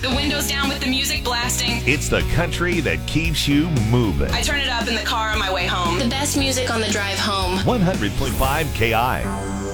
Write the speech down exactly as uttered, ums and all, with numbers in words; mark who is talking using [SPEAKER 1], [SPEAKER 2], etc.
[SPEAKER 1] The windows down with the music blasting.
[SPEAKER 2] It's the country that keeps you moving.
[SPEAKER 1] I turn it up in the car on my way home.
[SPEAKER 3] The best music on the drive home.
[SPEAKER 2] one hundred point five K I.